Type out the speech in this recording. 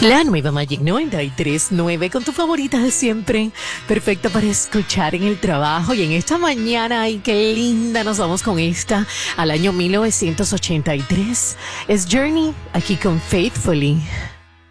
La nueva Magic 93.9 con tu favorita de siempre, perfecta para escuchar en el trabajo y en esta mañana. ¡Ay, qué linda! Nos vamos con esta al año 1983. Es Journey, aquí con Faithfully.